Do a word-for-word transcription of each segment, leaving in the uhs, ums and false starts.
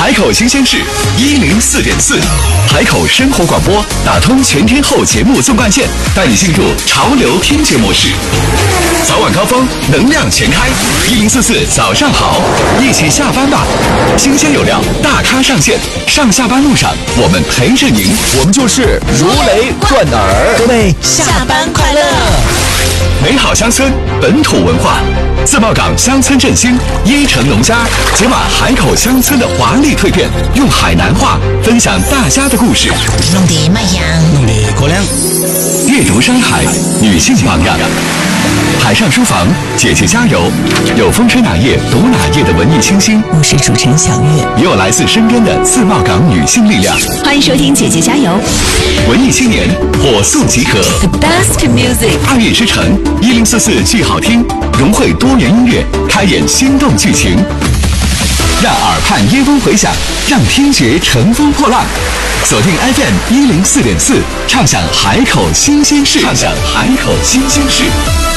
海口新鲜事一零四点四，海口生活广播打通全天候节目纵贯线，带你进入潮流听觉模式。早晚高峰，能量全开，一零四四早上好，一起下班吧！新鲜有料，大咖上线，上下班路上我们陪着您，我们就是如雷贯耳。 各位下班快乐！ 美好乡村，本土文化，自贸港乡村振兴，一城农家解码海口乡村的华丽蜕变，用海南话分享大家的故事， 弄得卖香， 弄得过凉。 阅读山海，女性榜样。海上书房，姐姐加油！有风吹哪页读哪页的文艺清新， 我是主持人小月， 也有来自身边的自贸港女性力量。 欢迎收听姐姐加油！ 文艺青年火速集合 ，The best music， 二月之城一零四四剧好听，融汇多元音乐，开演心动剧情，让耳畔耶风回响，让听觉乘风破浪。锁定 F M 一零四点四，畅享海口新鲜事，畅享海口新鲜事。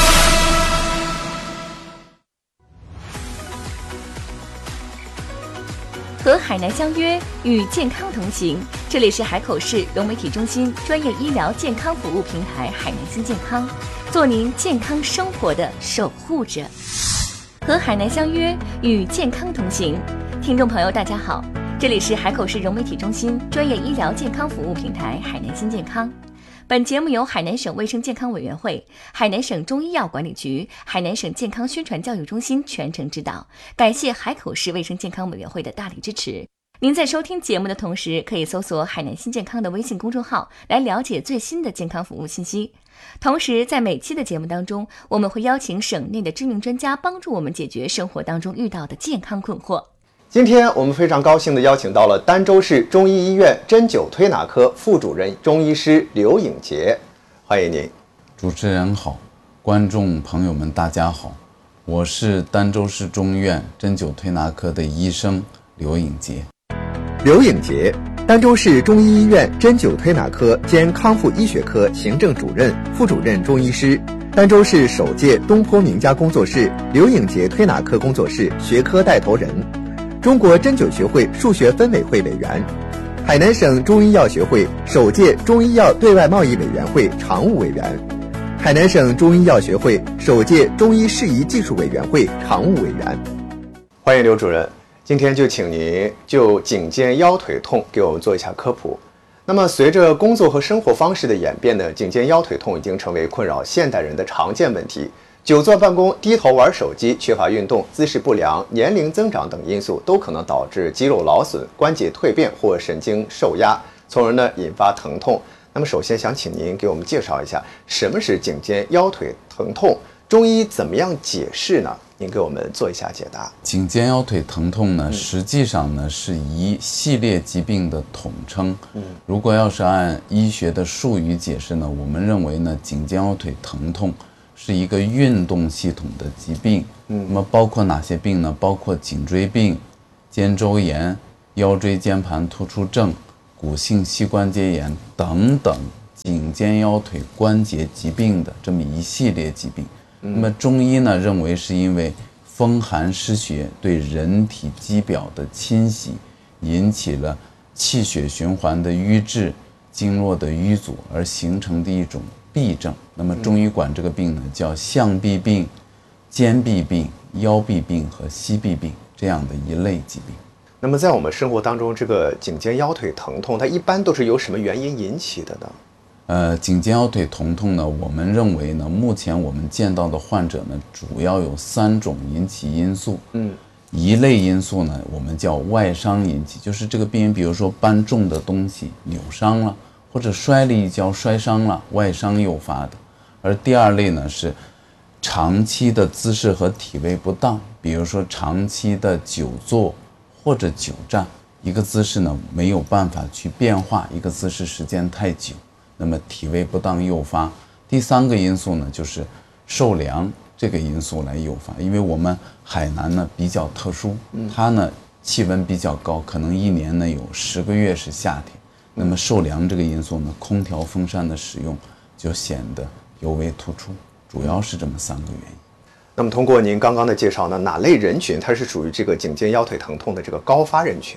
和海南相约，与健康同行。这里是海口市融媒体中心专业医疗健康服务平台海南新健康，做您健康生活的守护者。和海南相约，与健康同行。听众朋友，大家好，这里是海口市融媒体中心专业医疗健康服务平台海南新健康。本节目由海南省卫生健康委员会、海南省中医药管理局、海南省健康宣传教育中心全程指导，感谢海口市卫生健康委员会的大力支持。您在收听节目的同时，可以搜索海南新健康的微信公众号来了解最新的健康服务信息。同时，在每期的节目当中，我们会邀请省内的知名专家帮助我们解决生活当中遇到的健康困惑。 今天我们非常高兴地邀请到了儋州市中医医院针灸推拿科副主任中医师刘颖杰，欢迎您。 主持人好，观众朋友们大家好，我是儋州市中医院针灸推拿科的医生刘颖杰。 刘颖杰，儋州市中医医院针灸推拿科兼康复医学科行政主任、副主任中医师，儋州市首届东坡名家工作室刘颖杰推拿科工作室学科带头人，中国针灸学会数学分委会委员，海南省中医药学会首届中医药对外贸易委员会常务委员，海南省中医药学会首届中医适宜技术委员会常务委员。欢迎刘主任，今天就请您就颈肩腰腿痛给我们做一下科普。那么随着工作和生活方式的演变呢，颈肩腰腿痛已经成为困扰现代人的常见问题。久坐办公、低头玩手机、缺乏运动、姿势不良、年龄增长等因素都可能导致肌肉劳损、关节蜕变或神经受压，从而呢引发疼痛。那么首先想请您给我们介绍一下什么是颈肩腰腿疼痛，中医怎么样解释呢？您给我们做一下解答。 颈肩腰腿疼痛呢，实际上呢是一系列疾病的统称。嗯，如果要是按医学的术语解释呢，我们认为呢，颈肩腰腿疼痛是一个运动系统的疾病。嗯，那么包括哪些病呢？包括颈椎病、肩周炎、腰椎间盘突出症、骨性膝关节炎等等颈肩腰腿关节疾病的这么一系列疾病。那么中医呢认为是因为风寒湿邪对人体肌表的侵袭，引起了气血循环的瘀滞、经络的淤阻而形成的一种痹症。那么中医管这个病呢叫项臂病、肩臂病、腰臂病和膝臂病这样的一类疾病。 那么在我们生活当中，这个颈肩腰腿疼痛它一般都是由什么原因引起的呢？ 呃，颈肩腰腿疼痛呢，我们认为呢，目前我们见到的患者呢，主要有三种引起因素。嗯，一类因素呢，我们叫外伤引起，就是这个病人比如说搬重的东西扭伤了，或者摔了一跤摔伤了，外伤诱发的。而第二类呢是长期的姿势和体位不当，比如说长期的久坐或者久站，一个姿势呢没有办法去变化，一个姿势时间太久，那么体位不当诱发。第三个因素呢就是受凉这个因素来诱发，因为我们海南呢比较特殊，它呢气温比较高，可能一年呢有十个月是夏天，那么受凉这个因素呢，空调风扇的使用就显得尤为突出，主要是这么三个原因。 那么通过您刚刚的介绍呢，哪类人群它是属于这个颈肩腰腿疼痛的这个高发人群呢？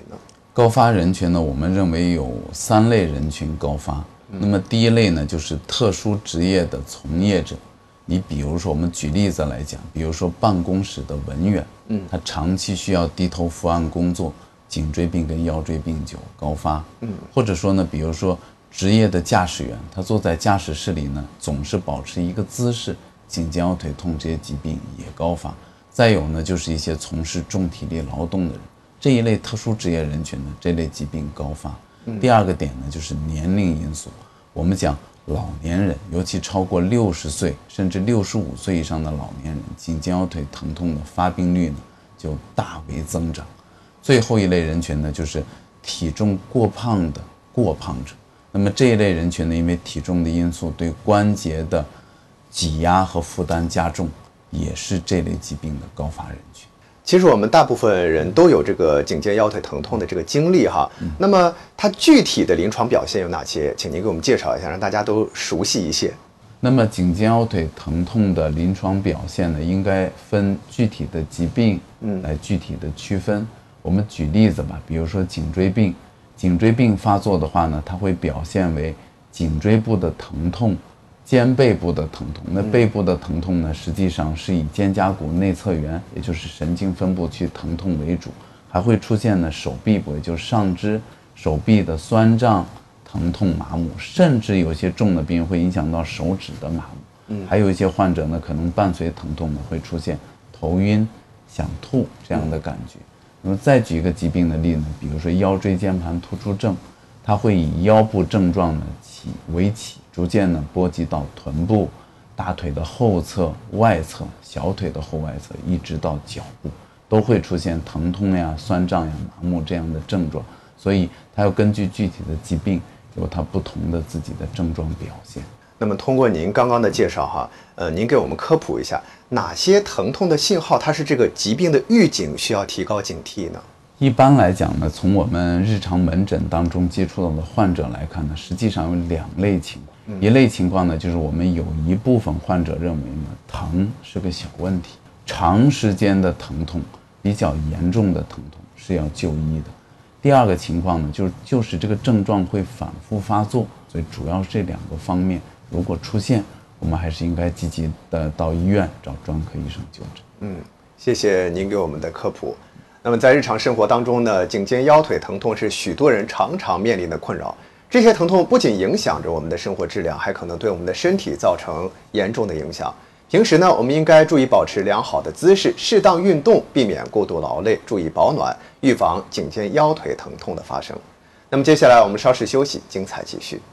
高发人群呢，我们认为有三类人群高发。那么第一类呢，就是特殊职业的从业者。你比如说，我们举例子来讲，比如说办公室的文员，嗯，他长期需要低头伏案工作，颈椎病跟腰椎病就高发。嗯，或者说呢，比如说职业的驾驶员，他坐在驾驶室里呢，总是保持一个姿势，颈肩腰腿痛这些疾病也高发。再有呢，就是一些从事重体力劳动的人。这一类特殊职业人群呢，这类疾病高发。第二个点呢，就是年龄因素。我们讲老年人，尤其超过六十岁甚至六十五岁以上的老年人，颈肩腰腿疼痛的发病率呢就大为增长。最后一类人群呢，就是体重过胖的过胖者。那么这一类人群呢，因为体重的因素，对关节的挤压和负担加重，也是这类疾病的高发人群。 其实我们大部分人都有这个颈肩腰腿疼痛的这个经历哈，嗯、那么它具体的临床表现有哪些？请您给我们介绍一下，让大家都熟悉一些。 那么颈肩腰腿疼痛的临床表现呢，应该分具体的疾病来具体的区分。嗯、我们举例子吧，比如说颈椎病，颈椎病发作的话呢，它会表现为颈椎部的疼痛。肩背部的疼痛，那背部的疼痛呢，实际上是以肩胛骨内侧缘，也就是神经分布区疼痛为主，还会出现呢手臂部，也就是上肢手臂的酸胀、疼痛、麻木，甚至有些重的病会影响到手指的麻木。嗯，还有一些患者呢，可能伴随疼痛呢会出现头晕、想吐这样的感觉。那么再举一个疾病的例子，比如说腰椎间盘突出症，它会以腰部症状呢起为起。逐渐呢波及到臀部、大腿的后侧、外侧、小腿的后外侧，一直到脚部，都会出现疼痛呀、酸胀呀、麻木这样的症状。所以它要根据具体的疾病，有它不同的自己的症状表现。 那么通过您刚刚的介绍哈，呃，您给我们科普一下，哪些疼痛的信号它是这个疾病的预警，需要提高警惕呢？ 一般来讲呢，从我们日常门诊当中接触到的患者来看呢，实际上有两类情况。一类情况呢，就是我们有一部分患者认为呢，疼是个小问题，长时间的疼痛、比较严重的疼痛是要就医的。第二个情况呢，就是就是这个症状会反复发作，所以主要是这两个方面，如果出现，我们还是应该积极的到医院找专科医生就诊。 嗯，谢谢您给我们的科普。那么在日常生活当中呢，颈肩腰腿疼痛是许多人常常面临的困扰。这些疼痛不仅影响着我们的生活质量，还可能对我们的身体造成严重的影响。平时呢，我们应该注意保持良好的姿势，适当运动，避免过度劳累，注意保暖，预防颈肩腰腿疼痛的发生。那么接下来我们稍事休息，精彩继续。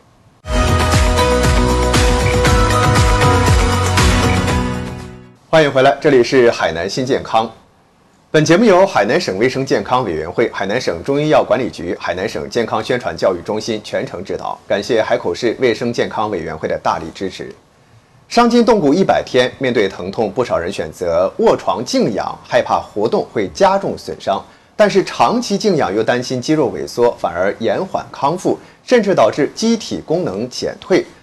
欢迎回来，这里是海南新健康。本节目由海南省卫生健康委员会、海南省中医药管理局、海南省健康宣传教育中心全程指导，感谢海口市卫生健康委员会的大力支持。伤筋动骨一百天，面对疼痛，不少人选择卧床静养，害怕活动会加重损伤，但是长期静养又担心肌肉萎缩，反而延缓康复，甚至导致机体功能减退。